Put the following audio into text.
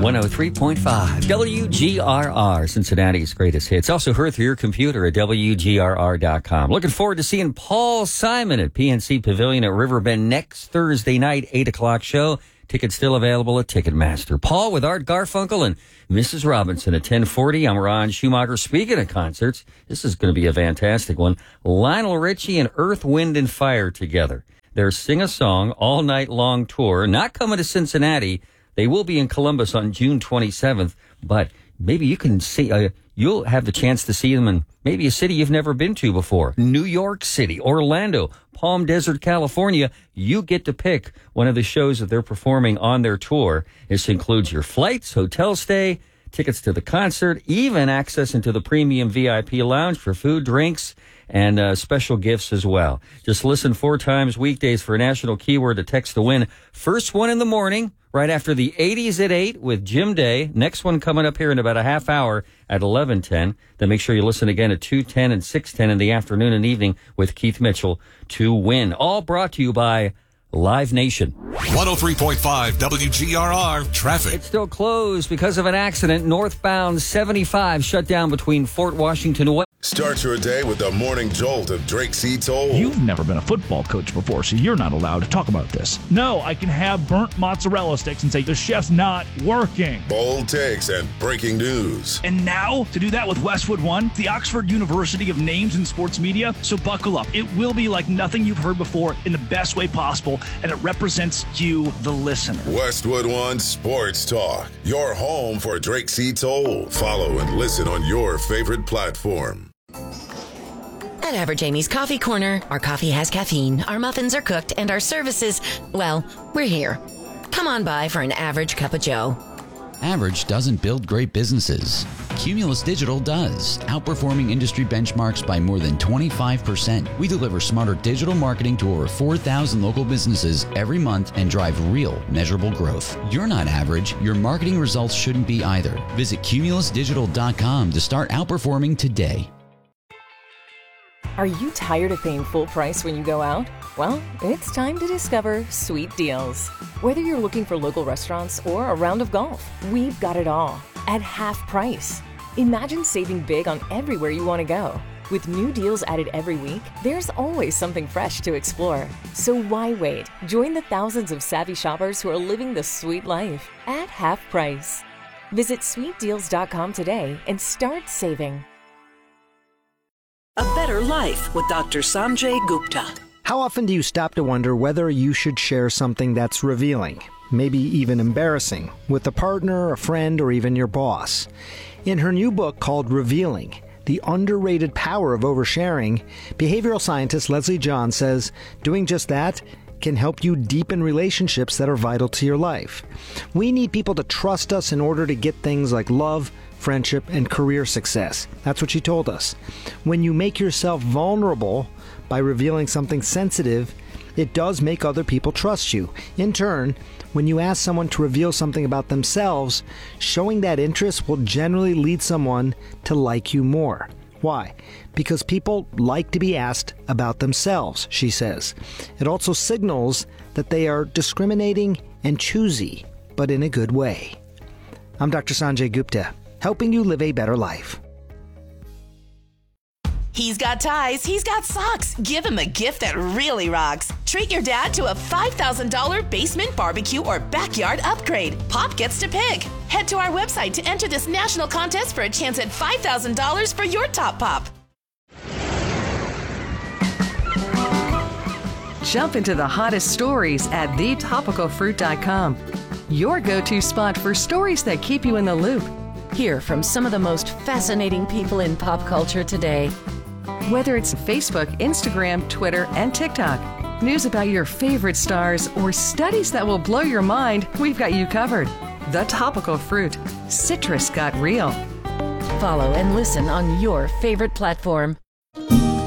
103.5 WGRR, Cincinnati's greatest hits. Also heard through your computer at WGRR.com. Looking forward to seeing Paul Simon at PNC Pavilion at Riverbend next Thursday night, 8 o'clock show. Tickets still available at Ticketmaster. Paul with Art Garfunkel and Mrs. Robinson at 10:40. I'm Ron Schumacher. Speaking of concerts, this is going to be a fantastic one. Lionel Richie and Earth, Wind, and Fire together. Their Sing a Song all night long tour. Not coming to Cincinnati. They will be in Columbus on June 27th, but maybe you can see, you'll have the chance to see them in maybe a city you've never been to before. New York City, Orlando, Palm Desert, California. You get to pick one of the shows that they're performing on their tour. This includes your flights, hotel stay, tickets to the concert, even access into the premium VIP lounge for food, drinks, and special gifts as well. Just listen 4 times weekdays for a national keyword to text to win. First one in the morning, right after the 80s at 8 with Jim Day. Next one coming up here in about a half hour at 11:10. Then make sure you listen again at 2:10 and 6:10 in the afternoon and evening with Keith Mitchell to win. All brought to you by Live Nation. 103.5 WGRR traffic. It's still closed because of an accident. Northbound 75 shut down between Fort Washington and Start your day with the morning jolt of Drake C. Toll. You've never been a football coach before, so you're not allowed to talk about this. No, I can have burnt mozzarella sticks and say the chef's not working. Bold takes and breaking news. And now, to do that with Westwood One, the Oxford University of Names in Sports Media. So buckle up. It will be like nothing you've heard before in the best way possible, and it represents you, the listener. Westwood One Sports Talk. Your home for Drake C. Toll. Follow and listen on your favorite platform. At Average Amy's Coffee Corner, our coffee has caffeine, our muffins are cooked, and our services, well, we're here. Come on by for an average cup of joe. Average doesn't build great businesses. Cumulus Digital does, outperforming industry benchmarks by more than 25%. We deliver smarter digital marketing to over 4,000 local businesses every month and drive real, measurable growth. You're not average. Your marketing results shouldn't be either. Visit cumulusdigital.com to start outperforming today. Are you tired of paying full price when you go out? Well, it's time to discover Sweet Deals. Whether you're looking for local restaurants or a round of golf, we've got it all at half price. Imagine saving big on everywhere you want to go. With new deals added every week, there's always something fresh to explore. So why wait? Join the thousands of savvy shoppers who are living the sweet life at half price. Visit sweetdeals.com today and start saving. A Better Life with Dr. Sanjay Gupta. How often do you stop to wonder whether you should share something that's revealing, maybe even embarrassing, with a partner, a friend, or even your boss? In her new book called Revealing, The Underrated Power of Oversharing, behavioral scientist Leslie John says doing just that can help you deepen relationships that are vital to your life. We need people to trust us in order to get things like love, friendship, and career success. That's what she told us. When you make yourself vulnerable by revealing something sensitive, it does make other people trust you. In turn, when you ask someone to reveal something about themselves, showing that interest will generally lead someone to like you more. Why? Because people like to be asked about themselves, she says. It also signals that they are discriminating and choosy, but in a good way. I'm Dr. Sanjay Gupta, helping you live a better life. He's got ties, he's got socks. Give him a gift that really rocks. Treat your dad to a $5,000 basement barbecue or backyard upgrade. Pop gets to pick. Head to our website to enter this national contest for a chance at $5,000 for your top pop. Jump into the hottest stories at thetopicalfruit.com. Your go-to spot for stories that keep you in the loop. Hear from some of the most fascinating people in pop culture today. Whether it's Facebook, Instagram, Twitter, and TikTok, news about your favorite stars, or studies that will blow your mind, we've got you covered. The Topical Fruit. Citrus got real. Follow and listen on your favorite platform.